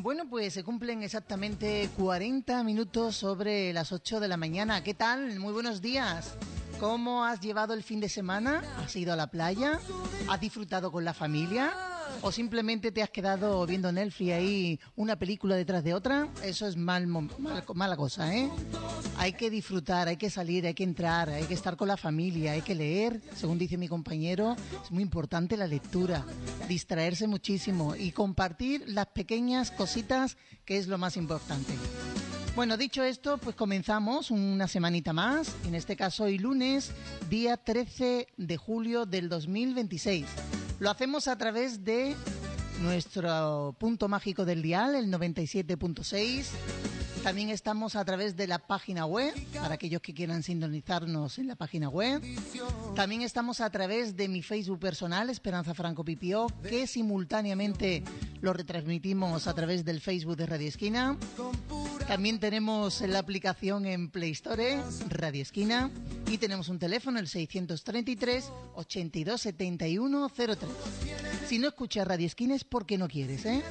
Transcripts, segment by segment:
Bueno, pues se cumplen exactamente 40 minutos sobre las 8 de la mañana. ¿Qué tal? Muy buenos días. ¿Cómo has llevado el fin de semana? ¿Has ido a la playa? ¿Has disfrutado con la familia? ¿O simplemente te has quedado viendo Netflix ahí una película detrás de otra? Eso es mala cosa, ¿eh? Hay que disfrutar, hay que salir, hay que entrar, hay que estar con la familia, hay que leer. Según dice mi compañero, es muy importante la lectura, distraerse muchísimo y compartir las pequeñas cositas, que es lo más importante. Bueno, dicho esto, pues comenzamos una semanita más, en este caso hoy lunes, día 13 de julio del 2026. Lo hacemos a través de nuestro punto mágico del dial, el 97.6. También estamos a través de la página web, para aquellos que quieran sintonizarnos en la página web. También estamos a través de mi Facebook personal, Esperanza Franco Pipió, que simultáneamente lo retransmitimos a través del Facebook de Radio Esquina. También tenemos la aplicación en Play Store, Radio Esquina, y tenemos un teléfono, el 633 82 71 03. Si no escuchas Radio Esquina es porque no quieres, ¿eh?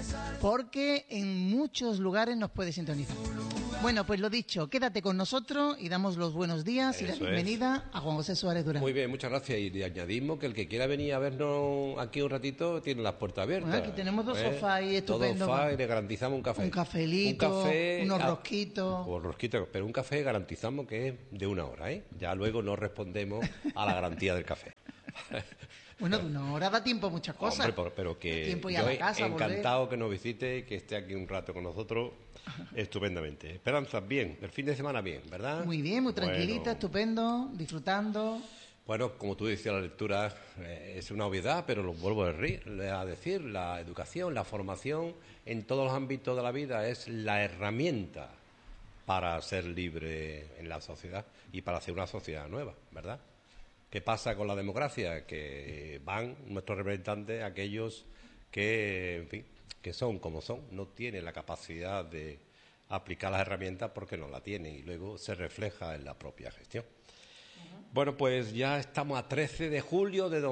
Porque en muchos lugares nos puedes sintonizar. Bueno, pues lo dicho, quédate con nosotros y damos los buenos días y la bienvenida a Juan José Suárez Durán. Muy bien, muchas gracias. Y le añadimos que el que quiera venir a vernos aquí un ratito tiene las puertas abiertas. Bueno, aquí tenemos dos sofás ahí estupendos. Dos sofás y le garantizamos un café. Un cafelito, unos rosquitos. O rosquitos, pero un café garantizamos que es de 1 hora, ¿eh? Ya luego no respondemos a la garantía del café. Bueno, de 1 hora da tiempo a muchas cosas. Hombre, pero que tiempo yo a la casa, encantado volver. que nos visite, que esté aquí un rato con nosotros, estupendamente. Esperanza, bien, el fin de semana bien, ¿verdad? Muy bien, muy tranquilita, bueno, estupendo, disfrutando. Bueno, como tú decías, la lectura es una obviedad, pero lo vuelvo a decir, la educación, la formación en todos los ámbitos de la vida es la herramienta para ser libre en la sociedad y para hacer una sociedad nueva, ¿verdad? ¿Qué pasa con la democracia? Que van nuestros representantes, aquellos que, en fin, que son como son, no tienen la capacidad de aplicar las herramientas porque no la tienen y luego se refleja en la propia gestión. Bueno, pues ya estamos a 13 de julio de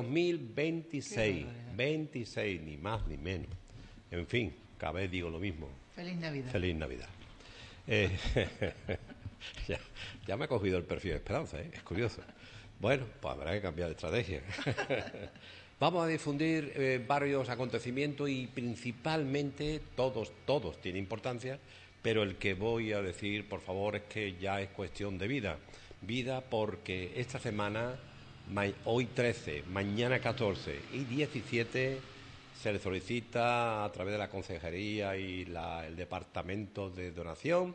2026, 26, ni más ni menos. En fin, cada vez digo lo mismo. Feliz Navidad. Feliz Navidad. Ya me ha cogido el perfil de Esperanza, ¿eh? Es curioso. Bueno, pues habrá que cambiar de estrategia. Vamos a difundir varios acontecimientos y principalmente todos tienen importancia, pero el que voy a decir, por favor, es que ya es cuestión de vida. Vida porque esta semana, hoy 13, mañana 14 y 17, se le solicita a través de la Consejería y el Departamento de Donación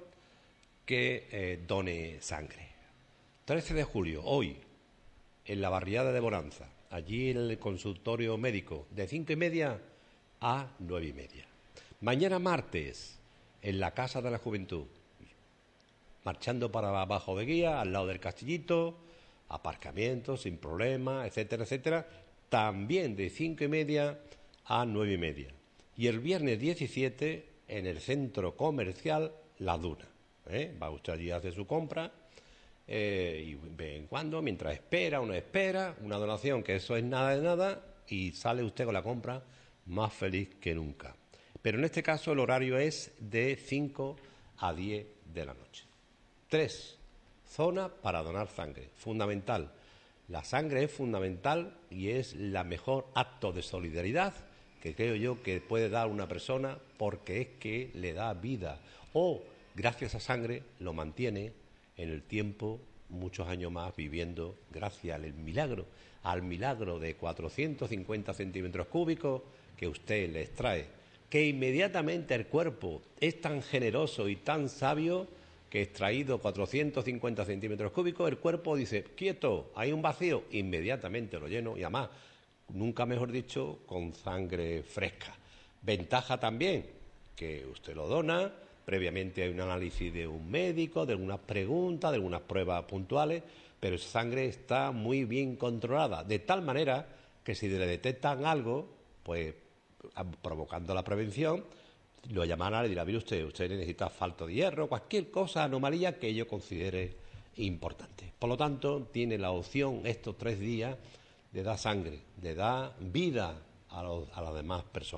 que done sangre. 13 de julio, hoy, en la barriada de Bonanza, allí en el consultorio médico, de 5:30 a 9:30. Mañana martes, en la Casa de la Juventud, marchando para Bajo de Guía, al lado del Castillito, aparcamiento sin problema, etcétera, etcétera, también de 5:30 a 9:30. Y el viernes 17, en el centro comercial La Duna. Va usted allí a hacer su compra, y de vez en cuando, mientras espera, una donación, que eso es nada de nada, y sale usted con la compra más feliz que nunca. Pero en este caso el horario es de 5 a 10 de la noche. 3 zonas para donar sangre, fundamental. La sangre es fundamental y es la mejor acto de solidaridad que creo yo que puede dar una persona, porque es que le da vida o gracias a sangre lo mantiene en el tiempo muchos años más viviendo gracias al milagro de 450 centímetros cúbicos que usted le extrae, que inmediatamente el cuerpo es tan generoso y tan sabio que extraído 450 centímetros cúbicos, el cuerpo dice, quieto, hay un vacío, inmediatamente lo lleno y además, nunca mejor dicho, con sangre fresca. Ventaja también, que usted lo dona, previamente hay un análisis de un médico, de algunas preguntas, de algunas pruebas puntuales, pero esa sangre está muy bien controlada, de tal manera que si le detectan algo, pues provocando la prevención, lo llamará y le dirá, mire usted necesita falta de hierro, cualquier cosa, anomalía que yo considere importante. Por lo tanto, tiene la opción estos 3 días de dar sangre, de dar vida a las demás personas.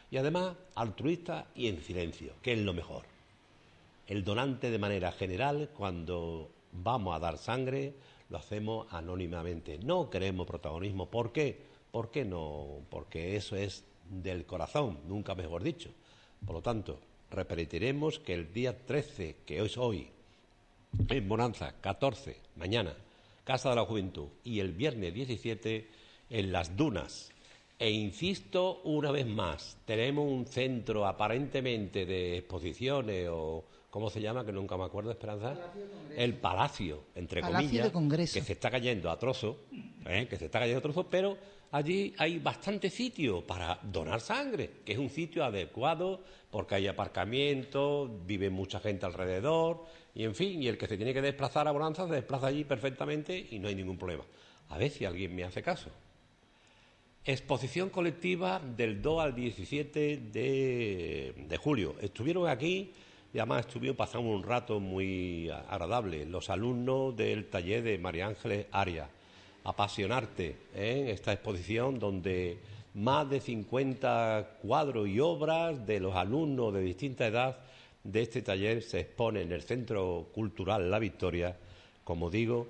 y además altruista y en silencio, que es lo mejor. El donante de manera general, cuando vamos a dar sangre, lo hacemos anónimamente. No queremos protagonismo. ¿Por qué? ¿Por qué no? Porque eso es del corazón, nunca mejor dicho. Por lo tanto, repetiremos que el día 13, que es hoy, en Bonanza, 14, mañana, Casa de la Juventud, y el viernes 17, en Las Dunas. E insisto una vez más, tenemos un centro aparentemente de exposiciones o... ¿Cómo se llama? Que nunca me acuerdo, Esperanza. El Palacio, entre comillas, de Congreso. que se está cayendo a trozos, pero allí hay bastante sitio para donar sangre, que es un sitio adecuado porque hay aparcamiento, vive mucha gente alrededor, y en fin, y el que se tiene que desplazar a Bonanza se desplaza allí perfectamente y no hay ningún problema. A ver si alguien me hace caso. Exposición colectiva del 2 al 17 de julio. Estuvieron aquí y además pasando un rato muy agradable los alumnos del taller de María Ángeles Arias. Apasionarte en esta exposición donde más de 50 cuadros y obras de los alumnos de distinta edad de este taller se exponen en el Centro Cultural La Victoria, como digo,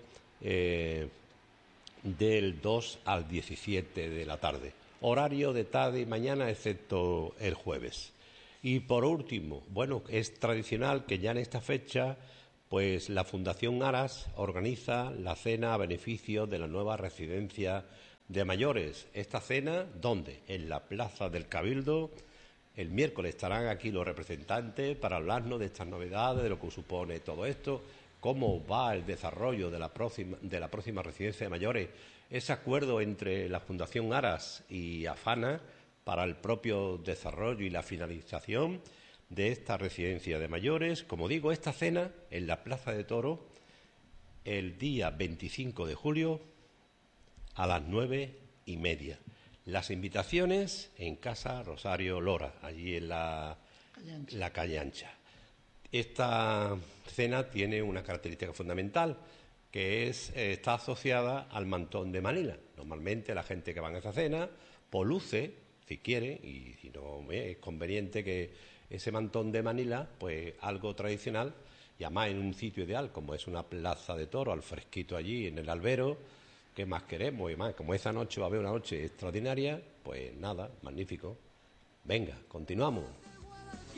del 2 al 17 de la tarde. Horario de tarde y mañana, excepto el jueves. Y por último, bueno, es tradicional que ya en esta fecha, pues la Fundación Aras organiza la cena a beneficio de la nueva residencia de mayores. Esta cena, ¿dónde? En la Plaza del Cabildo. El miércoles estarán aquí los representantes para hablarnos de estas novedades, de lo que supone todo esto, cómo va el desarrollo de la próxima residencia de mayores, ese acuerdo entre la Fundación Aras y AFANA para el propio desarrollo y la finalización de esta residencia de mayores. Como digo, esta cena en la Plaza de Toros el día 25 de julio a las 9:30. Las invitaciones en Casa Rosario Lora, allí en la calle Ancha. Esta cena tiene una característica fundamental, que está asociada al mantón de Manila. Normalmente la gente que va a esa cena luce, si quiere, y si no es conveniente que ese mantón de Manila, pues algo tradicional, y además en un sitio ideal, como es una plaza de toros, al fresquito allí, en el albero, ¿qué más queremos? Y más, como esa noche va a haber una noche extraordinaria, pues nada, magnífico. Venga, continuamos.